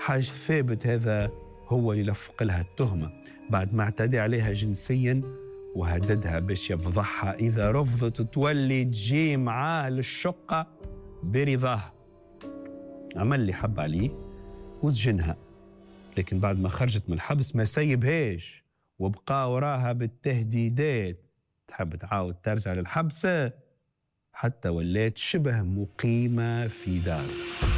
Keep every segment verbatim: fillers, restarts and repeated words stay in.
الحاج ثابت هذا هو اللي لفق لها التهمة بعد ما اعتدى عليها جنسيا وهددها باش يفضحها إذا رفضت تولي تجي معاه للشقة برضاها. عمل اللي حب عليه وسجنها، لكن بعد ما خرجت من الحبس ما سيبهاش وبقى وراها بالتهديدات تحب تعاود ترجع للحبس حتى ولات شبه مقيمة في داره.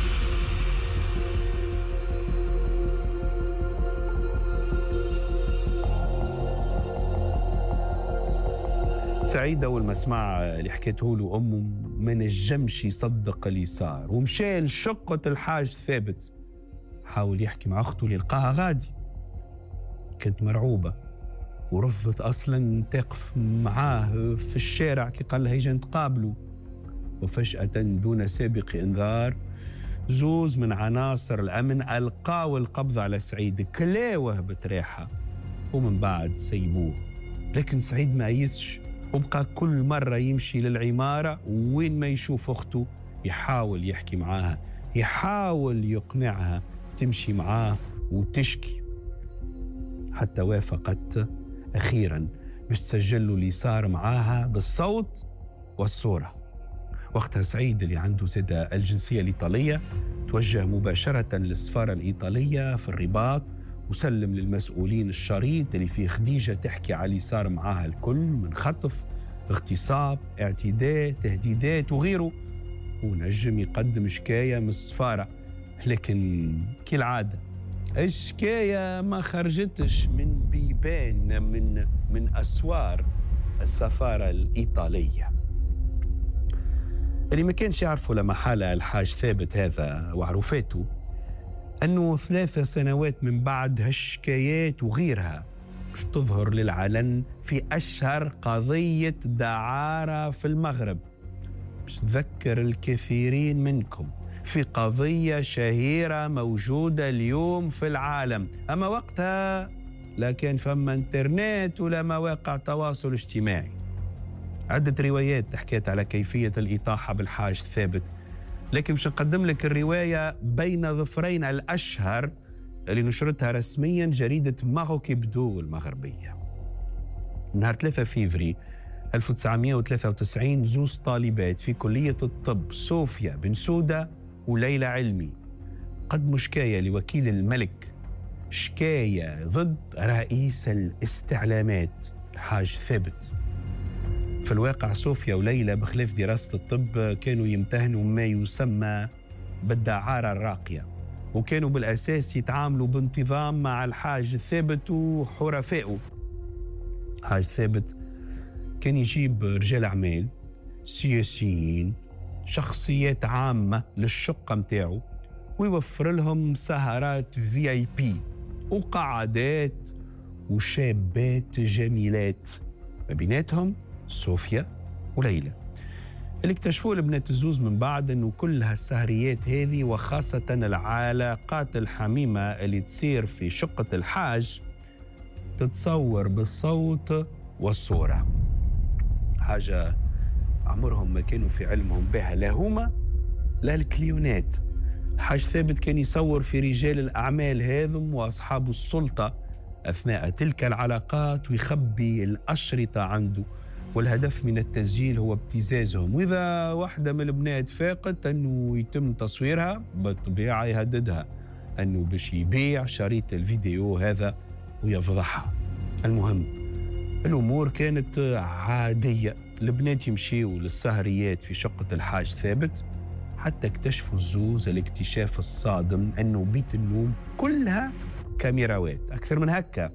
سعيد أول ما سمع اللي حكيته له أمه ما نجمش يصدق اللي صار ومشى لشقة الحاج ثابت. حاول يحكي مع أخته اللي لقاها غادي، كانت مرعوبة ورفضت أصلا تقف معاه في الشارع كي قال لها يجي نتقابلوا. وفجأة دون سابق إنذار زوز من عناصر الأمن ألقاو القبض على سعيد كلاوه بتريحة ومن بعد سيبوه. لكن سعيد ما يسش وبقى كل مرة يمشي للعمارة وين ما يشوف أخته يحاول يحكي معاها، يحاول يقنعها تمشي معاه وتشكي، حتى وافقت أخيراً باش تسجل له اللي صار معاها بالصوت والصورة. وقتها سعيد اللي عنده زادة الجنسية الإيطالية توجه مباشرة للسفارة الإيطالية في الرباط وسلم للمسؤولين الشريط اللي فيه خديجة تحكي على اللي صار معاها الكل من خطف، اغتصاب، اعتداء، تهديدات وغيره، ونجم يقدم شكاية من السفارة. لكن كالعادة الشكاية ما خرجتش من بيبان من من أسوار السفارة الإيطالية. اللي ما كانش يعرفوا لما حال الحاج ثابت هذا وعرفاته أنه ثلاثة سنوات من بعد هالشكايات وغيرها مش تظهر للعلن في أشهر قضية دعارة في المغرب. مش تذكر الكثيرين منكم في قضية شهيرة موجودة اليوم في العالم، أما وقتها لا كان فما انترنت ولا مواقع تواصل اجتماعي. عدة روايات تحكيت على كيفية الإطاحة بالحاج ثابت، لكن مش نقدم لك الرواية بين ظفرين الأشهر اللي نشرتها رسميا جريدة ماروك بدو المغربية. نهار ثلاثة فيفري ألف وتسعمائة وثلاثة وتسعين زوز طالبات في كلية الطب صوفيا بن سودة وليلى علمي قدموا شكاية لوكيل الملك، شكاية ضد رئيس الاستعلامات الحاج ثابت. في الواقع صوفيا وليلى بخلاف دراسة الطب كانوا يمتهنوا ما يسمى بالدعارة الراقية، وكانوا بالأساس يتعاملوا بانتظام مع الحاج ثابت وحرفائه. الحاج ثابت كان يجيب رجال أعمال، سياسيين، شخصيات عامة للشقة متاعه ويوفر لهم سهرات في اي بي وقعدات وشابات جميلات، ما بيناتهم صوفيا وليلى. اللي اكتشفوه البنات الزوز من بعد انه كل هالسهريات هذه وخاصة العلاقات الحميمة اللي تصير في شقة الحاج تتصور بالصوت والصورة، حاجة عمرهم ما كانوا في علمهم بها لا هما لا الكليونات. الحاج ثابت كان يصور في رجال الأعمال هذم وأصحاب السلطة أثناء تلك العلاقات ويخبي الأشرطة عنده، والهدف من التسجيل هو ابتزازهم، وإذا واحدة من البنات فاقت أنه يتم تصويرها بالطبيعة يهددها أنه باش يبيع شريط الفيديو هذا ويفضحها. المهم الأمور كانت عادية، البنات يمشيوا للسهريات في شقة الحاج ثابت حتى اكتشفوا الزوز الاكتشاف الصادم أنه بيت النوم كلها كاميراوات. أكثر من هكا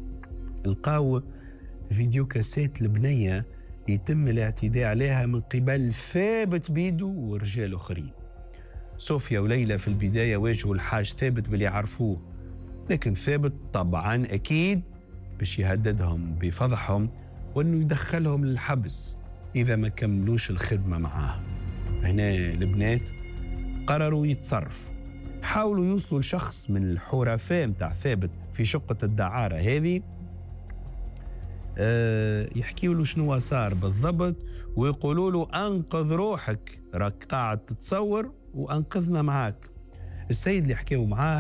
لقاو فيديو كاسيت البنية يتم الاعتداء عليها من قبل ثابت بيدو ورجال أخرين. صوفيا وليلى في البداية واجهوا الحاج ثابت باللي عرفوه، لكن ثابت طبعا أكيد باش يهددهم بفضحهم وأنه يدخلهم للحبس إذا ما كملوش الخدمة معاه. هنا البنات قرروا يتصرفوا، حاولوا يوصلوا لشخص من الحرفاء متاع ثابت في شقة الدعارة هذه أه يحكيوا له شنو صار بالضبط ويقولوا له أنقذ روحك، راك قاعد تتصور وأنقذنا معاك. السيد اللي حكيوا معاه